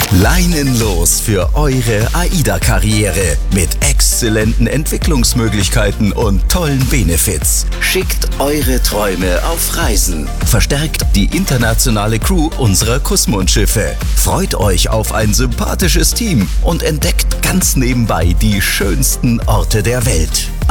Leinenlos für eure AIDA-Karriere mit exzellenten Entwicklungsmöglichkeiten und tollen Benefits. Schickt eure Träume auf Reisen. Verstärkt die internationale Crew unserer Kussmundschiffe. Freut euch auf ein sympathisches Team und entdeckt ganz nebenbei die schönsten Orte der Welt.